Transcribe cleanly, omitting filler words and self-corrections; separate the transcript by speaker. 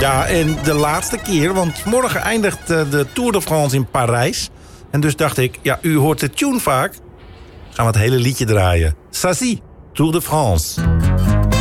Speaker 1: Ja, en de laatste keer, want morgen eindigt de Tour de France in Parijs. En dus dacht ik, ja, u hoort de tune vaak. Gaan we het hele liedje draaien. Sazie, Tour de France.